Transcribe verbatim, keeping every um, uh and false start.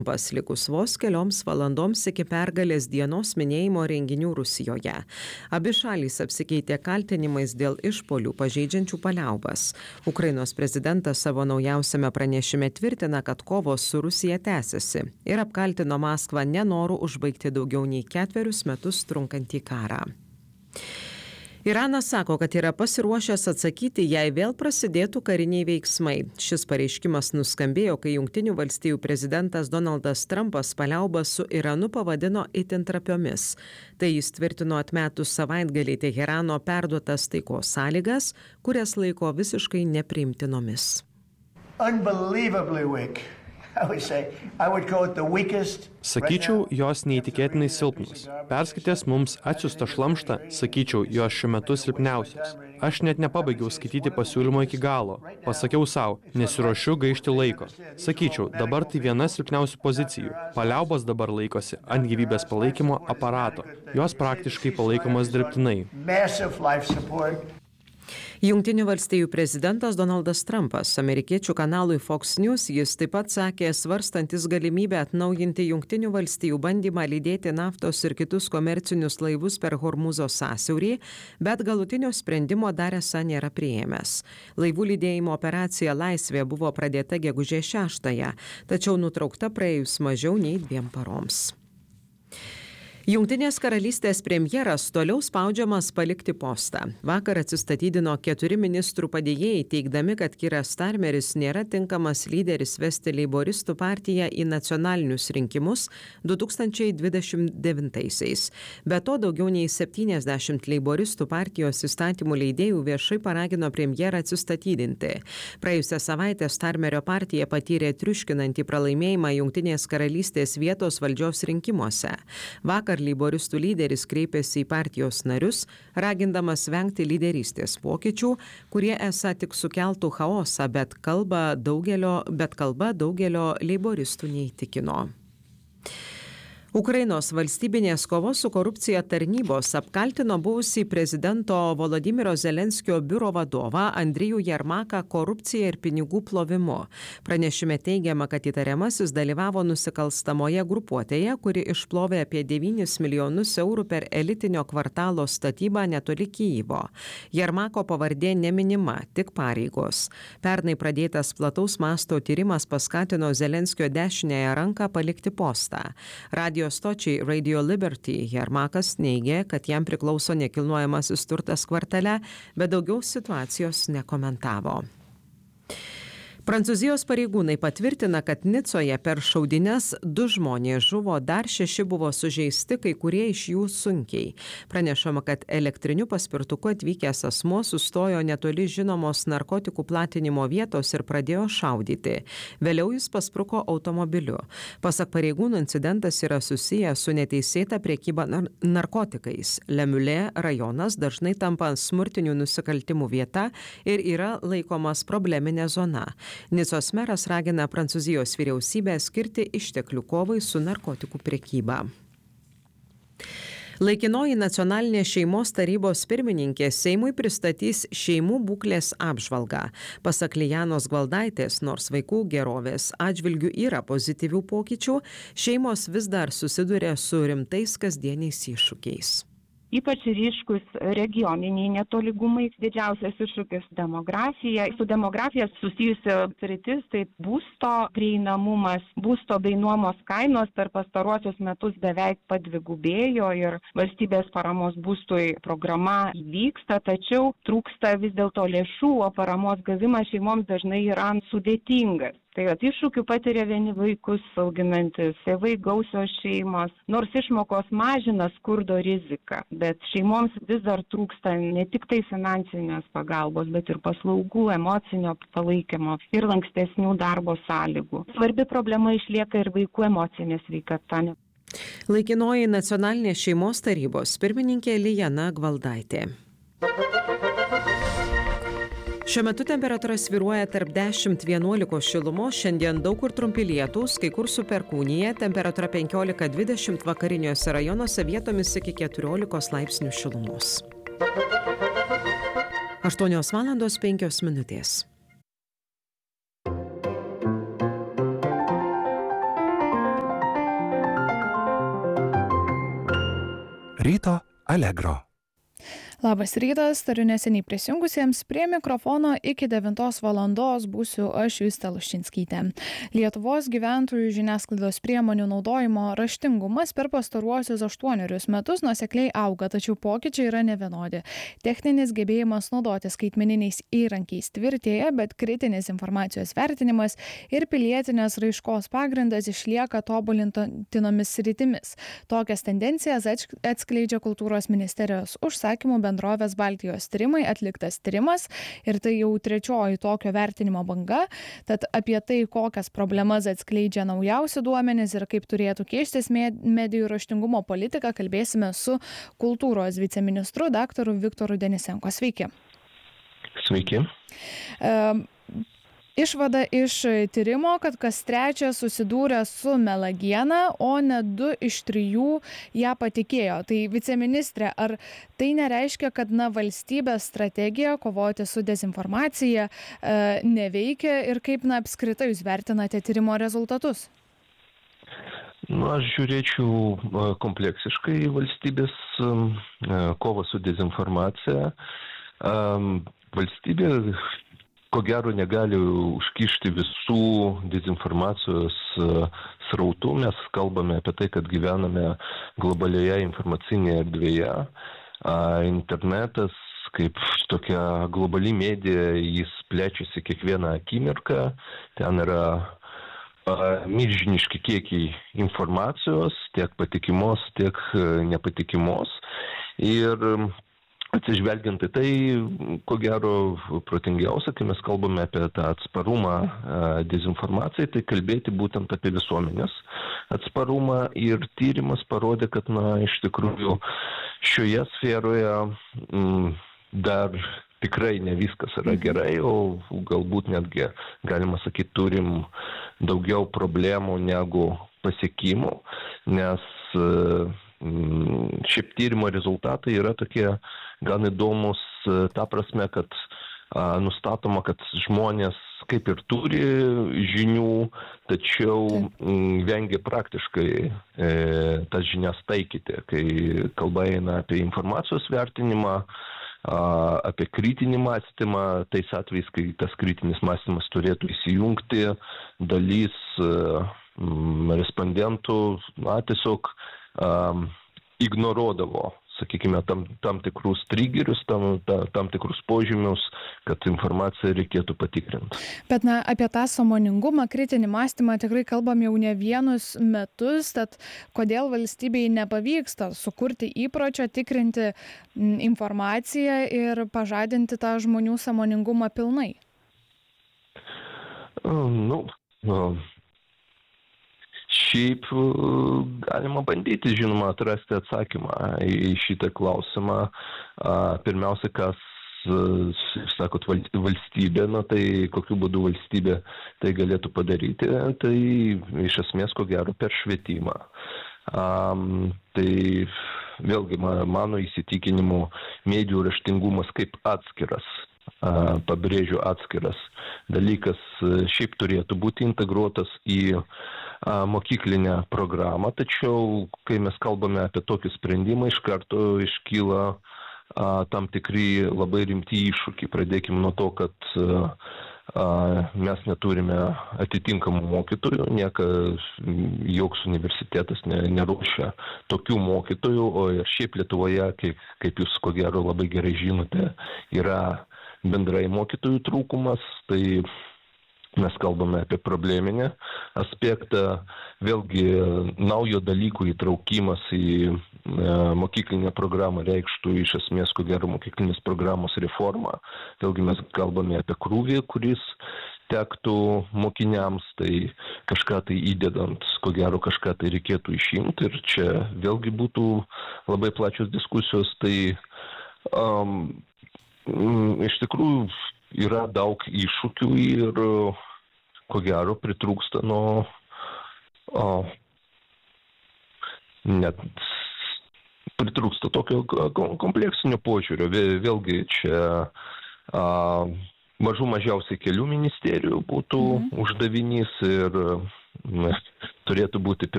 Paslikus vos kelioms valandoms iki pergalės dienos minėjimo renginių Rusijoje. Abi šalys apsikeitė kaltinimais dėl išpolių pažeidžiančių paliaubas. Ukrainos prezidentas savo naujausiame pranešime tvirtina, kad kovos su Rusija tęsiasi ir apkaltino Maskvą nenoru užbaigti daugiau nei ketverius metus trunkantį karą. Iranas sako, kad yra pasiruošęs atsakyti, jei vėl prasidėtų kariniai veiksmai. Šis pareiškimas nuskambėjo, kai Jungtinių valstijų prezidentas Donaldas Trumpas paliaubas su Iranu pavadino itin trapiomis. Tai jis tvirtino atmetus savaitgalį Teherano perduotas taikos sąlygas, kurias laiko visiškai nepriimtinomis. Unbelievably weak. Sakyčiau, jos neįtikėtinai silpnos. Perskaitęs mums atsiųstą šlamštą, sakyčiau, jos šiuo metu silpniausios. Aš net nepabaigiau skaityti pasiūlymo iki galo. Pasakiau savo, nesiruošiu gaišti laiko. Sakyčiau, dabar tai viena silpniausių pozicijų. Paliaubos dabar laikosi ant gyvybės palaikymo aparato. Jos praktiškai palaikomas dirbtinai. Jungtinių valstijų prezidentas Donaldas Trumpas amerikiečių kanalui Fox News jis taip pat sakė, svarstantis galimybę atnaujinti Jungtinių valstijų bandymą lydėti naftos ir kitus komercinius laivus per Hormuzo sąsiaurį, bet galutinio sprendimo dar esą nėra priėmęs. Laivų lydėjimo operacija Laisvė buvo pradėta gegužės šeštąją, tačiau nutraukta praėjus mažiau nei dviem paroms. Jungtinės karalystės premjeras toliau spaudžiamas palikti postą. Vakar atsistatydino keturi ministrų padėjėjai, teigdami, kad Kiras Starmeris nėra tinkamas lyderis vesti leiboristų partiją į nacionalinius rinkimus du tūkstančiai dvidešimt devintaisiais. Be to, daugiau nei septyniasdešimt leiboristų partijos įstatymų leidėjų viešai paragino premjerą atsistatydinti. Praėjusią savaitę Starmerio partija patyrė triuškinantį pralaimėjimą Jungtinės karalystės vietos valdžios rinkimuose. Vakar leiboristų lyderis kreipėsi į partijos narius, ragindamas vengti lyderystės pokyčių, kurie esą tik sukeltų chaosą, bet kalba daugelio, bet kalba daugelio leiboristų neįtikino. Ukrainos valstybinės kovos su korupcija tarnybos apkaltino buvusį prezidento Volodymyro Zelenskio biuro vadovą Andrijų Jermaką korupcija ir pinigų plovimu. Pranešime teigiama, kad įtariamasis dalyvavo nusikalstamoje grupuotėje, kuri išplovė apie devynis milijonus eurų per elitinio kvartalo statybą netoli Kijevo. Jermako pavardė neminima, tik pareigos. Pernai pradėtas plataus masto tyrimas paskatino Zelenskio dešiniąją ranką palikti postą. Radio stočiai Radio Liberty Jermakas neigė, kad jam priklauso nekilnojamasis turtas kvartale, bet daugiau situacijos nekomentavo. Prancūzijos pareigūnai patvirtina, kad Nicoje per šaudynes du žmonės žuvo, dar šeši buvo sužeisti, kai kurie iš jų sunkiai. Pranešama, kad elektriniu paspirtuku atvykęs asmuo sustojo netoli žinomos narkotikų platinimo vietos ir pradėjo šaudyti. Vėliau jis paspruko automobiliu. Pasak pareigūnų, incidentas yra susijęs su neteisėta prekyba nar narkotikais. Lemulė rajonas dažnai tampa smurtinių nusikaltimų vieta ir yra laikomas probleminė zona. Nicos meras ragina Prancūzijos vyriausybę skirti išteklių kovai su narkotikų prekyba. Laikinoji nacionalinė šeimos tarybos pirmininkė Seimui pristatys šeimų būklės apžvalgą. Pasak Lijanos Gvaldaitės, nors vaikų gerovės atžvilgių yra pozityvių pokyčių, šeimos vis dar susiduria su rimtais kasdieniais iššūkiais. Ypač ryškus regioniniai netolygumai, didžiausias iššūkis demografija. Su demografija susijusio sritis, tai būsto prieinamumas, būsto bei nuomos kainos per pastaruosius metus beveik padvigubėjo ir valstybės paramos būstui programa vyksta, tačiau trūksta vis dėlto lėšų, o paramos gavimas šeimoms dažnai yra sudėtingas. Tai at iššūkių patiria vieni vaikus auginantis, tėvai gausios šeimos, nors išmokos mažina skurdo riziką, bet šeimoms vis dar trūksta ne tik tai finansinės pagalbos, bet ir paslaugų, emocinio palaikymo ir lankstesnių darbo sąlygų. Svarbi problema išlieka ir vaikų emocinė sveikata. Laikinoji nacionalinės šeimos tarybos pirmininkė Lijana Gvaldaitė. Šiuo metu temperatūra svyruoja tarp dešimt vienuolikos šilumos, šiandien daug kur trumpi lietūs, kai kur su perkūnija, temperatūra penkiolika dvidešimt, vakariniuose rajonuose vietomis iki keturiolikos laipsnių šilumos. aštuonios valandos penkios minutės. Ryto Allegro. Labas rytas, tariu neseniai prisijungusiems, prie mikrofono iki devintos valandos būsiu aš Justė Luščinskytė. Lietuvos gyventojų žiniasklaidos priemonių naudojimo raštingumas per pastaruosius aštuonerius metus nuosekliai auga, tačiau pokyčiai yra nevienodi. Techninis gebėjimas naudoti skaitmeniniais įrankiais tvirtėja, bet kritinis informacijos vertinimas ir pilietinės raiškos pagrindas išlieka tobulintinomis sritimis. Tokias tendencijas atskleidžia Kultūros ministerijos užsakymų bendrovės Baltijos tyrimai atliktas tyrimas ir tai jau trečioji tokio vertinimo banga. Tad apie tai, kokias problemas atskleidžia naujausi duomenys ir kaip turėtų keistis medijų raštingumo politika, kalbėsime su kultūros viceministru daktaru Viktoru Denisenko. Sveiki. Sveiki. Um, Išvada iš tyrimo, kad kas trečias susidūrė su melagiena, o net du iš trijų ją patikėjo. Tai viceministrė, ar tai nereiškia, kad na, valstybės strategija kovoti su dezinformacija e, neveikia ir kaip na, apskritai jūs vertinate tyrimo rezultatus? Nu, aš žiūrėčiau kompleksiškai valstybės kovą su dezinformacija. Valstybė ko gero negali užkišti visų dezinformacijos srautų. Mes kalbame apie tai, kad gyvename globalioje informacinėje erdvėje. Internetas kaip tokia globali medija, jis plečiasi kiekvieną akimirką. Ten yra milžiniški kiekiai informacijos, tiek patikimos, tiek nepatikimos. Ir atsižvelgiant į tai, ko gero protingiausia, kai mes kalbame apie tą atsparumą dezinformacijai, tai kalbėti būtent apie visuomenės atsparumą. Ir tyrimas parodė, kad na, iš tikrųjų šioje sferoje m, dar tikrai ne viskas yra gerai, o galbūt netgi, galima sakyti, turim daugiau problemų negu pasiekimų, nes šiaip tyrimo rezultatai yra tokie gan įdomus ta prasme, kad a, nustatoma, kad žmonės kaip ir turi žinių, tačiau m, vengia praktiškai e, tas žinias taikyti, kai kalba eina apie informacijos vertinimą, a, apie kritinį mąstymą, tais atvejais, kai tas kritinis mąstymas turėtų įsijungti, dalis a, m, respondentų na, tiesiog Um, ignoruodavo, sakykime, tam, tam tikrus triggerius, tam, ta, tam tikrus požymius, kad informaciją reikėtų patikrinti. Bet na, apie tą sąmoningumą, kritinį mąstymą tikrai kalbam jau ne vienus metus, tad kodėl valstybei nepavyksta sukurti įpročio, tikrinti informaciją ir pažadinti tą žmonių sąmoningumą pilnai? Um, nu, um. Šiaip galima bandyti, žinoma, atrasti atsakymą į šitą klausimą. Pirmiausia, kas, sakot, valstybė, na tai kokiu būdu valstybė tai galėtų padaryti, tai iš esmės, ko gero, per švietimą. Tai vėlgi, mano įsitikinimu, medijų raštingumas kaip atskiras, pabrėžiu atskiras dalykas, šiaip turėtų būti integruotas į mokyklinę programą, tačiau kai mes kalbame apie tokį sprendimą, iš karto iškyla a, tam tikri labai rimti iššūkiai. Pradėkime nuo to, kad a, mes neturime atitinkamų mokytojų, niekas, joks universitetas ne, neruošia tokių mokytojų, o ir šiaip Lietuvoje, kaip, kaip jūs ko gero labai gerai žinote, yra bendrai mokytojų trūkumas, tai mes kalbame apie probleminį aspektą, vėlgi naujo dalykų įtraukimas į e, mokyklinę programą reikštų iš esmės, ko gero, mokyklinės programos reformą. Vėlgi mes kalbame apie krūvį, kuris tektų mokiniams, tai kažką tai įdedant, ko gero, kažką tai reikėtų išimti ir čia vėlgi būtų labai plačios diskusijos, tai um, iš tikrųjų yra daug iššūkių ir, ko gero, pritrūksta nuo o, net pritrūksta tokio kompleksinio požiūrio. Vėlgi čia a, mažų mažiausiai kelių ministerijų būtų mm. uždavinys ir na, turėtų būti